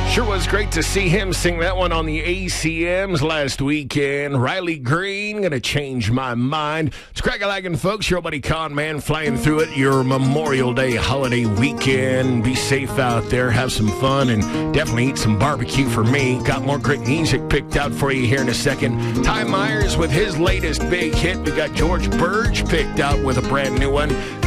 Sure was great to see him sing that one on the ACMs last weekend. Riley Green, Gonna Change My Mind. It's Crack-a-lagging, folks. Your buddy Con Man flying through it. Your Memorial Day holiday weekend. Be safe out there. Have some fun and definitely eat some barbecue for me. Got more great music picked out for you here in a second. Ty Myers with his latest big hit. We got George Burge picked out with a brand new one.